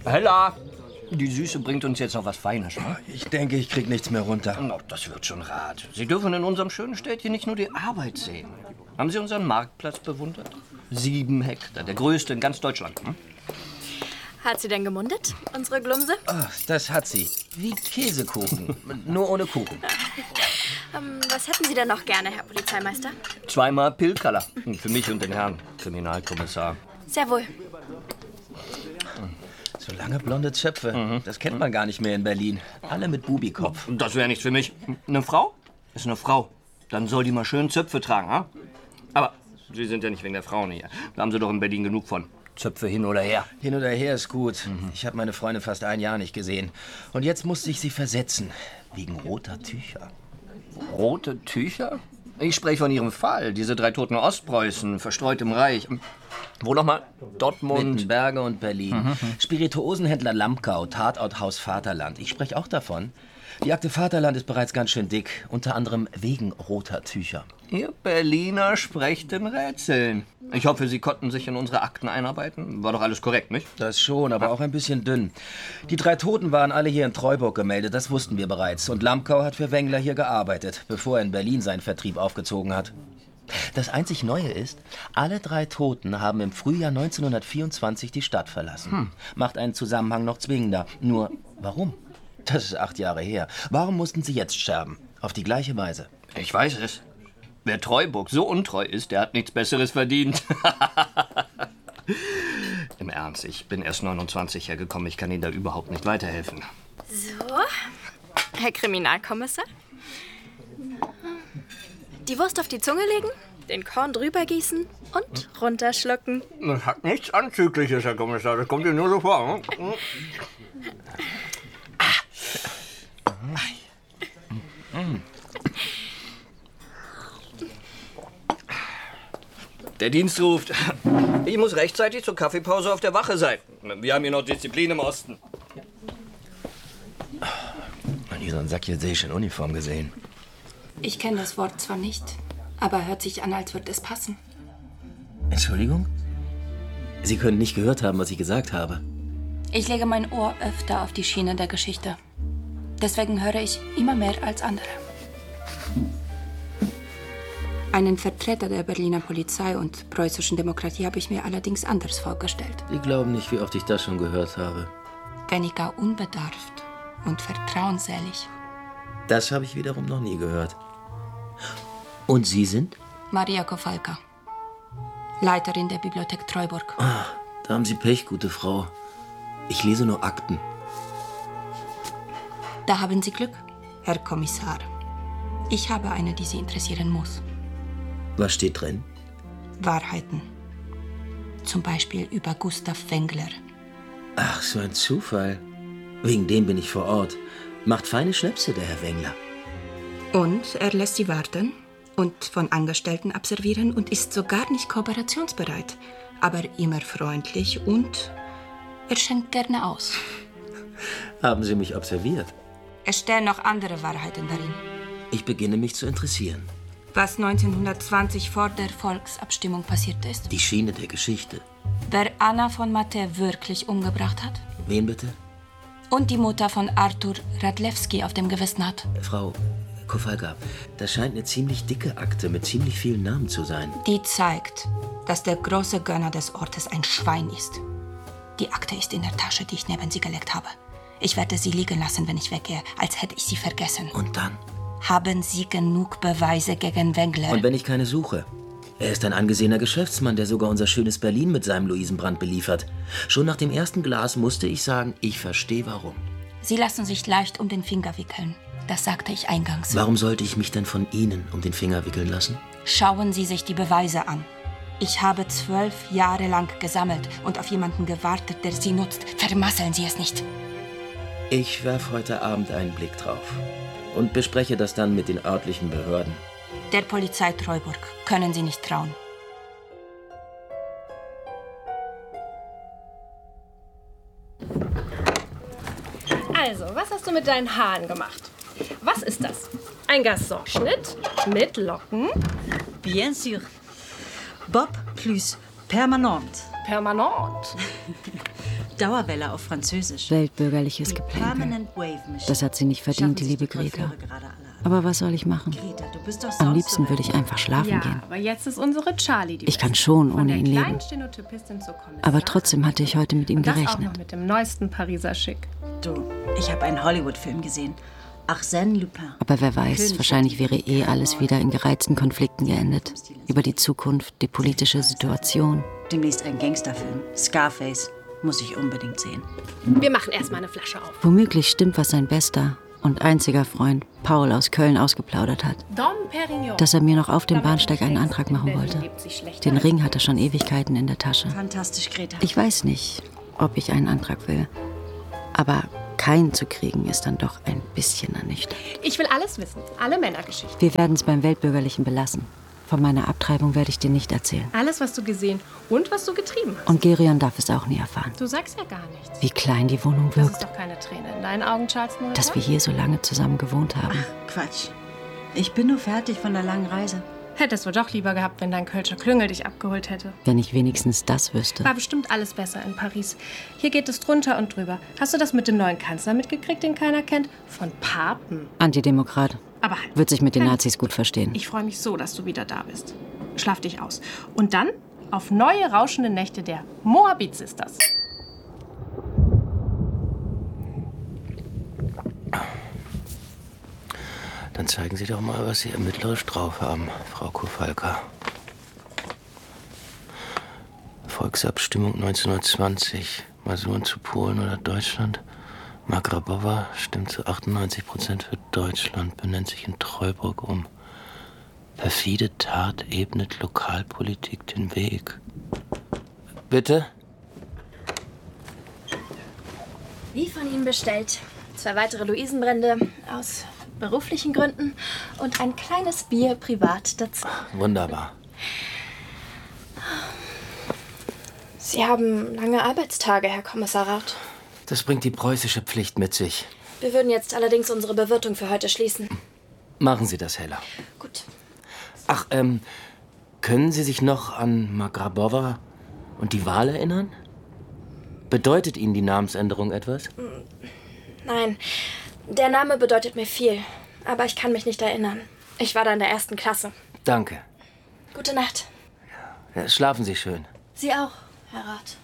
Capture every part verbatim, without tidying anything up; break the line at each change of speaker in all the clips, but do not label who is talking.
Hella, die Süße bringt uns jetzt noch was Feines. Ne?
Ich denke, ich krieg nichts mehr runter.
Oh, das wird schon rat. Sie dürfen in unserem schönen Städtchen nicht nur die Arbeit sehen. Haben Sie unseren Marktplatz bewundert? Sieben Hektar, der größte in ganz Deutschland. Hm?
Hat sie denn gemundet, unsere Glumse?
Ach, das hat sie. Wie Käsekuchen, nur ohne Kuchen.
Ähm, was hätten Sie denn noch gerne, Herr Polizeimeister?
Zweimal Pilkaller. Für mich und den Herrn Kriminalkommissar.
Sehr wohl.
So lange blonde Zöpfe, mhm. das kennt man gar nicht mehr in Berlin. Alle mit Bubikopf.
Das wäre nichts für mich. Eine Frau ist eine Frau. Dann soll die mal schön Zöpfe tragen, ha? Aber Sie sind ja nicht wegen der Frauen hier. Da haben Sie doch in Berlin genug von. Zöpfe hin oder her.
Hin oder her ist gut. Mhm. Ich habe meine Freundin fast ein Jahr nicht gesehen. Und jetzt musste ich sie versetzen. Wegen roter Tücher.
Rote Tücher? Ich spreche von Ihrem Fall. Diese drei toten Ostpreußen, verstreut im Reich. Wo nochmal? Dortmund.
Wittenberge und Berlin. Mhm. Spirituosenhändler Lamkau, Tatorthaus Vaterland. Ich spreche auch davon. Die Akte Vaterland ist bereits ganz schön dick. Unter anderem wegen roter Tücher.
Ihr Berliner sprecht in Rätseln. Ich hoffe, Sie konnten sich in unsere Akten einarbeiten. War doch alles korrekt, nicht?
Das schon, aber auch ein bisschen dünn. Die drei Toten waren alle hier in Treuburg gemeldet, das wussten wir bereits. Und Lamkau hat für Wengler hier gearbeitet, bevor er in Berlin seinen Vertrieb aufgezogen hat. Das einzig Neue ist, alle drei Toten haben im Frühjahr neunzehnhundertvierundzwanzig die Stadt verlassen. Hm. Macht einen Zusammenhang noch zwingender. Nur, warum? Das ist acht Jahre her. Warum mussten sie jetzt sterben? Auf die gleiche Weise.
Ich weiß es. Wer Treuburg so untreu ist, der hat nichts Besseres verdient. Im Ernst, ich bin erst neunundzwanzig hergekommen. Ich kann Ihnen da überhaupt nicht weiterhelfen.
So, Herr Kriminalkommissar. Die Wurst auf die Zunge legen, den Korn drüber gießen und runterschlucken.
Das hat nichts Anzügliches, Herr Kommissar. Das kommt Ihnen nur so vor. Hm? Der Dienst ruft. Ich muss rechtzeitig zur Kaffeepause auf der Wache sein. Wir haben hier noch Disziplin im Osten.
Noch nie so einen Sack in Uniform gesehen.
Ich kenne das Wort zwar nicht, aber hört sich an, als würde es passen.
Entschuldigung? Sie können nicht gehört haben, was ich gesagt habe.
Ich lege mein Ohr öfter auf die Schiene der Geschichte. Deswegen höre ich immer mehr als andere. Einen Vertreter der Berliner Polizei und preußischen Demokratie habe ich mir allerdings anders vorgestellt.
Sie glauben nicht, wie oft ich das schon gehört habe.
Weniger unbedarft und vertrauensselig.
Das habe ich wiederum noch nie gehört. Und Sie sind?
Maria Kowalka, Leiterin der Bibliothek Treuburg.
Ah, da haben Sie Pech, gute Frau. Ich lese nur Akten.
Da haben Sie Glück, Herr Kommissar. Ich habe eine, die Sie interessieren muss.
Was steht drin?
Wahrheiten. Zum Beispiel über Gustav Wengler.
Ach, so ein Zufall. Wegen dem bin ich vor Ort. Macht feine Schnäpse, der Herr Wengler.
Und er lässt sie warten und von Angestellten abservieren und ist sogar nicht kooperationsbereit, aber immer freundlich und er schenkt gerne aus.
Haben Sie mich observiert?
Es stehen noch andere Wahrheiten darin.
Ich beginne mich zu interessieren.
Was neunzehnhundertzwanzig vor der Volksabstimmung passiert ist.
Die Schiene der Geschichte.
Wer Anna von Matte wirklich umgebracht hat.
Wen bitte?
Und die Mutter von Arthur Radlewski auf dem Gewissen hat.
Frau Kowalka, das scheint eine ziemlich dicke Akte mit ziemlich vielen Namen zu sein.
Die zeigt, dass der große Gönner des Ortes ein Schwein ist. Die Akte ist in der Tasche, die ich neben sie gelegt habe. Ich werde sie liegen lassen, wenn ich weggehe, als hätte ich sie vergessen.
Und dann?
Haben Sie genug Beweise gegen Wengler?
Und wenn ich keine suche? Er ist ein angesehener Geschäftsmann, der sogar unser schönes Berlin mit seinem Luisenbrand beliefert. Schon nach dem ersten Glas musste ich sagen, ich verstehe warum.
Sie lassen sich leicht um den Finger wickeln. Das sagte ich eingangs.
Warum sollte ich mich denn von Ihnen um den Finger wickeln lassen?
Schauen Sie sich die Beweise an. Ich habe zwölf Jahre lang gesammelt und auf jemanden gewartet, der sie nutzt. Vermasseln Sie es nicht.
Ich werfe heute Abend einen Blick drauf und bespreche das dann mit den örtlichen Behörden.
Der Polizei Treuburg können Sie nicht trauen.
Also, was hast du mit deinen Haaren gemacht? Was ist das? Ein Garçonschnitt mit Locken?
Bien sûr. Bob plus permanent.
Permanent.
Dauerwelle auf Französisch.
Weltbürgerliches Geplänkel. Das hat sie nicht verdient, die liebe Greta. Aber was soll ich machen? Am liebsten würde ich einfach schlafen
ja,
gehen.
aber jetzt ist unsere Charlie die
Ich kann
Beste.
schon
Von
ohne
der
ihn
kleinen
leben.
Stenotypistin zur Kommissarin.
Aber trotzdem hatte ich heute mit ihm
Und das auch
gerechnet.
noch mit dem neuesten Pariser Schick.
Du, ich habe einen Hollywood-Film gesehen. Arsène Lupin.
Aber wer weiß, wahrscheinlich wäre eh alles wieder in gereizten Konflikten geendet. Über die Zukunft, die politische Situation.
Demnächst ein Gangsterfilm. Scarface. Muss ich unbedingt sehen.
Wir machen erstmal eine Flasche auf.
Womöglich stimmt, was sein bester und einziger Freund Paul aus Köln ausgeplaudert hat.
Dom Perignon.
Dass er mir noch auf dem Bahnsteig einen Antrag machen wollte. Den Ring hat er schon Ewigkeiten in der Tasche.
Fantastisch, Greta.
Ich weiß nicht, ob ich einen Antrag will. Aber keinen zu kriegen ist dann doch ein bisschen ernüchternd.
Ich will alles wissen. Alle Männergeschichten.
Wir werden es beim Weltbürgerlichen belassen. Von meiner Abtreibung werde ich dir nicht erzählen.
Alles, was du gesehen und was du getrieben hast.
Und Gerion darf es auch nie erfahren.
Du sagst ja gar nichts.
Wie klein die Wohnung
Das ist
wirkt.
doch keine Träne in deinen Augen, Charles Noel.
Dass wir hier so lange zusammen gewohnt haben.
Quatsch. Ich bin nur fertig von der langen Reise.
Hättest du doch lieber gehabt, wenn dein Kölscher Klüngel dich abgeholt hätte.
Wenn ich wenigstens das wüsste.
War bestimmt alles besser in Paris. Hier geht es drunter und drüber. Hast du das mit dem neuen Kanzler mitgekriegt, den keiner kennt? Von Papen.
Antidemokrat.
Aber halt.
Wird sich mit den
Keine-
Nazis gut verstehen.
Ich freue mich so, dass du wieder da bist. Schlaf dich aus. Und dann auf neue rauschende Nächte der Moabit Sisters.
Dann zeigen Sie doch mal, was Sie ermittlerisch drauf haben, Frau Kowalka. Volksabstimmung neunzehnhundertzwanzig. Masuren zu Polen oder Deutschland. Magrabowa stimmt zu achtundneunzig Prozent für Deutschland, benennt sich in Treuburg um. Perfide Tat ebnet Lokalpolitik den Weg. Bitte?
Wie von Ihnen bestellt. Zwei weitere Luisenbrände aus beruflichen Gründen und ein kleines Bier privat dazu.
Wunderbar.
Sie haben lange Arbeitstage, Herr Kommissar Rath.
Das bringt die preußische Pflicht mit sich.
Wir würden jetzt allerdings unsere Bewirtung für heute schließen.
Machen Sie das, Hella.
Gut.
Ach, ähm, können Sie sich noch an Magrabowa und die Wahl erinnern? Bedeutet Ihnen die Namensänderung etwas?
Nein, der Name bedeutet mir viel, aber ich kann mich nicht erinnern. Ich war da in der ersten Klasse.
Danke.
Gute Nacht.
Ja, schlafen Sie schön.
Sie auch, Herr Rath.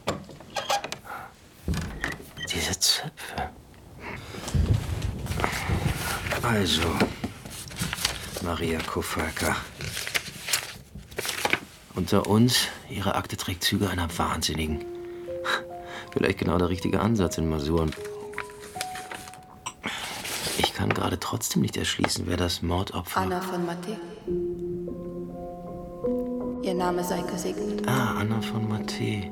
Diese Zöpfe. Also, Maria Kowalka. Unter uns, Ihre Akte trägt Züge einer Wahnsinnigen. Vielleicht genau der richtige Ansatz in Masuren. Ich kann gerade trotzdem nicht erschließen, wer das Mordopfer...
Anna von Matte. Ihr Name sei gesegnet.
Ah, Anna von Matte.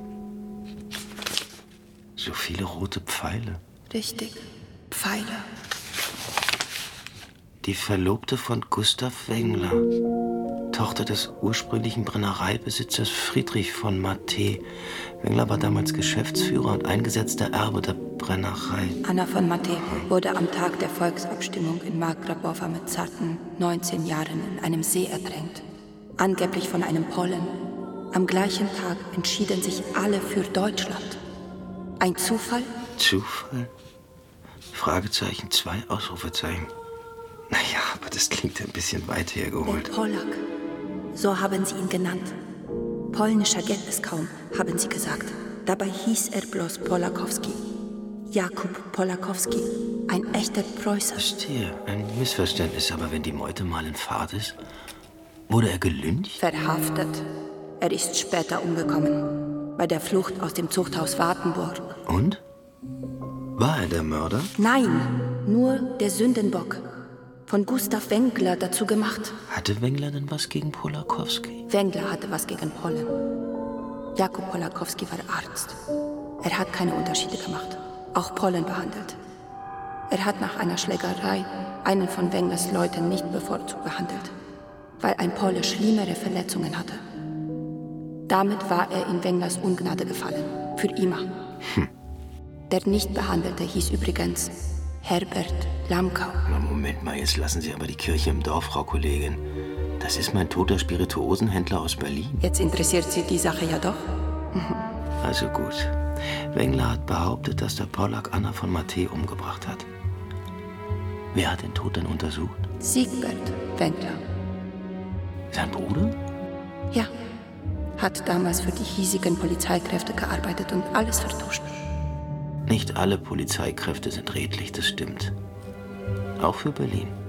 So viele rote Pfeile.
Richtig. Pfeile.
Die Verlobte von Gustav Wengler. Tochter des ursprünglichen Brennereibesitzers Friedrich von Matte. Wengler war damals Geschäftsführer und eingesetzter Erbe der Brennerei.
Anna von Matte wurde am Tag der Volksabstimmung in Magrabowa mit zarten neunzehn Jahren in einem See ertränkt. Angeblich von einem Polen. Am gleichen Tag entschieden sich alle für Deutschland. Ein Zufall?
Zufall? Fragezeichen, zwei Ausrufezeichen. Naja, aber das klingt ein bisschen weit
Der
hergeholt.
Polak. So haben sie ihn genannt. Polnischer geht es kaum, haben sie gesagt. Dabei hieß er bloß Polakowski. Jakub Polakowski. Ein echter Preußer.
Verstehe, ein Missverständnis. Aber wenn die Meute mal in Fahrt ist, wurde er gelyncht?
Verhaftet. Er ist später umgekommen. Bei der Flucht aus dem Zuchthaus Wartenburg.
Und? War er der Mörder?
Nein, nur der Sündenbock. Von Gustav Wengler dazu gemacht.
Hatte Wengler denn was gegen Polakowski?
Wengler hatte was gegen Polen. Jakub Polakowski war Arzt. Er hat keine Unterschiede gemacht. Auch Polen behandelt. Er hat nach einer Schlägerei einen von Wenglers Leuten nicht bevorzugt behandelt, weil ein Pole schlimmere Verletzungen hatte. Damit war er in Wenglers Ungnade gefallen. Für immer.
Hm.
Der Nichtbehandelte hieß übrigens Herbert Lamkau.
Na, Moment mal, jetzt lassen Sie aber die Kirche im Dorf, Frau Kollegin. Das ist mein toter Spirituosenhändler aus Berlin.
Jetzt interessiert Sie die Sache ja doch.
Also gut. Wengler hat behauptet, dass der Pollack Anna von Matthä umgebracht hat. Wer hat den Tod denn untersucht?
Siegbert Wengler.
Sein Bruder?
Ja. Hat damals für die hiesigen Polizeikräfte gearbeitet und alles vertuscht.
Nicht alle Polizeikräfte sind redlich, das stimmt. Auch für Berlin.